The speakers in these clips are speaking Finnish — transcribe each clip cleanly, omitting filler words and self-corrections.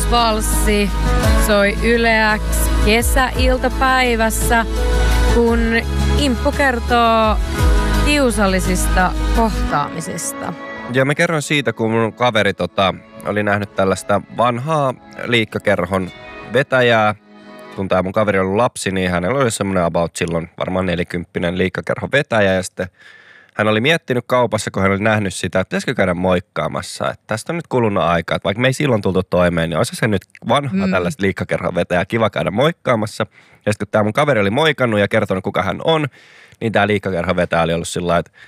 Valssi soi Yle X kesäiltapäivässä, kun Imppu kertoo kiusallisista kohtaamisista. Ja mä kerron siitä, kun mun kaveri oli nähnyt tällaista vanhaa liikkakerhon vetäjää. Kun tää mun kaveri oli lapsi, niin hänellä oli semmoinen about silloin varmaan 40 liikkakerhon vetäjä. Ja sitten hän oli miettinyt kaupassa, kun hän oli nähnyt sitä, että pitäisikö käydä moikkaamassa. Että tästä on nyt kulunut aikaa, että vaikka me ei silloin tultu toimeen, niin olisi se nyt vanhaa tällaista liikkakerhon vetäjää kiva käydä moikkaamassa. Ja sitten kun tää mun kaveri oli moikannut ja kertonut, kuka hän on, niin tää liikkakerhon vetäjä oli ollut sillä lailla, että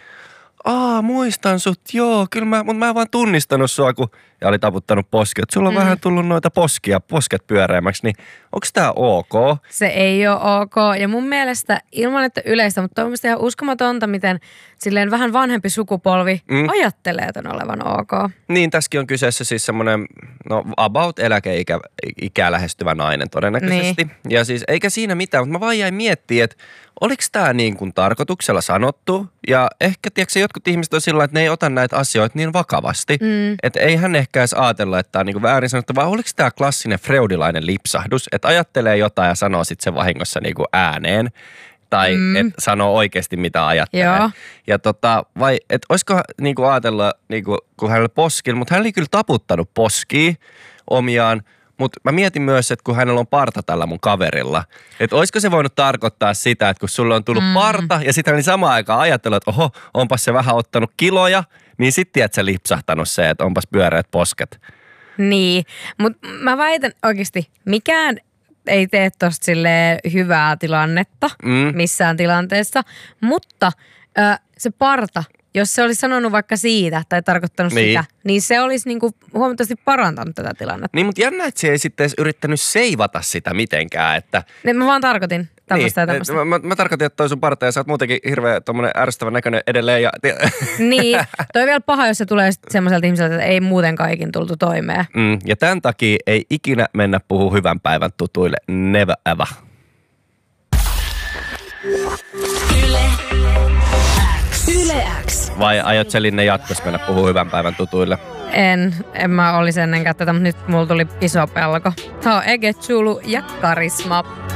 muistan sut, joo, kyllä mutta mä en vaan tunnistanut sua, ja oli taputtanut posket. Sulla on vähän tullut noita posket pyöreämmäksi, niin onko tää ok? Se ei ole ok, ja mun mielestä ilman, että yleistä, mutta on ihan uskomatonta, miten silleen vähän vanhempi sukupolvi ajattelee ton olevan ok. Niin, tässäkin on kyseessä siis semmoinen, about eläkeikää lähestyvä nainen todennäköisesti. Niin. Ja siis eikä siinä mitään, mutta mä vaan jäin miettimään, että oliko tämä niin kuin tarkoituksella sanottu? Ja ehkä, tiedätkö, jotkut ihmiset on sillä, että ne ei ota näitä asioita niin vakavasti. Että ei hän ehkä edes ajatella, että tämä on niin kuin väärin sanottu, vaan oliko tämä klassinen freudilainen lipsahdus? Että ajattelee jotain ja sanoo sitten sen vahingossa niin kuin ääneen. Tai että sanoo oikeasti mitä ajattelee. Joo. Ja vai että olisiko niin kuin ajatella, niin kuin, kun hänellä poskilla, mutta hän oli kyllä taputtanut poskia omiaan. Mutta mä mietin myös, että kun hänellä on parta tällä mun kaverilla, että olisiko se voinut tarkoittaa sitä, että kun sulla on tullut parta ja sitten hän samaan aikaan ajatellut, että oho, onpas se vähän ottanut kiloja, niin sitten tiedät sä lipsahtanut se, että onpas pyöreät posket. Niin, mutta mä väitän oikeasti, mikään ei tee tosta silleen hyvää tilannetta missään tilanteessa, mutta se parta, jos se olisi sanonut vaikka siitä tai tarkoittanut sitä, niin se olisi niinku huomattavasti parantanut tätä tilannetta. Niin, mutta jännä, että se ei sitten edes yrittänyt seivata sitä mitenkään, että mä vaan tarkoitin tämmöistä ja tämmöistä. Mä tarkoitin, että toi sun parta ja sä oot muutenkin hirveä tommonen ärsyttävän näköinen edelleen. Ja niin, toi on vielä paha, jos se tulee semmoiselta ihmiseltä, että ei muuten kaikin tultu toimeen. Ja tämän takia ei ikinä mennä puhua hyvän päivän tutuille. Never ever. Yle X. Vai aiot sä, Linne, jatkossa mennä puhua hyvän päivän tutuille? En mä olisi ennenkään tätä, mutta nyt mulla tuli iso pelko. Tää on Ege Zulu ja Karisma.